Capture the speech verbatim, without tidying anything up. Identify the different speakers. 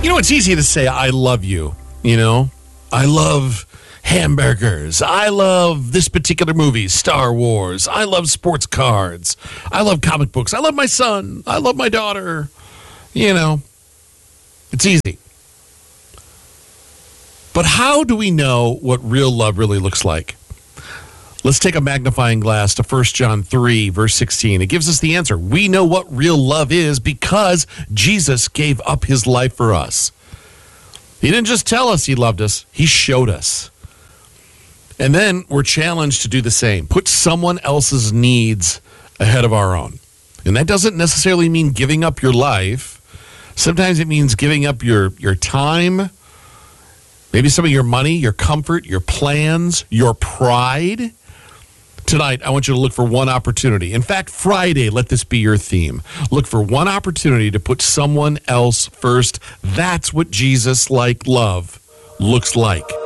Speaker 1: You know, it's easy to say, I love you, you know? I love hamburgers. I love this particular movie, Star Wars. I love sports cards. I love comic books. I love my son. I love my daughter. You know, it's easy. But how do we know what real love really looks like? Let's take a magnifying glass to First John three, verse sixteen. It gives us the answer. We know what real love is because Jesus gave up his life for us. He didn't just tell us he loved us. He showed us. And then we're challenged to do the same. Put someone else's needs ahead of our own. And that doesn't necessarily mean giving up your life. Sometimes it means giving up your, your time, maybe some of your money, your comfort, your plans, your pride. Tonight, I want you to look for one opportunity. In fact, Friday, let this be your theme. Look for one opportunity to put someone else first. That's what Jesus-like love looks like.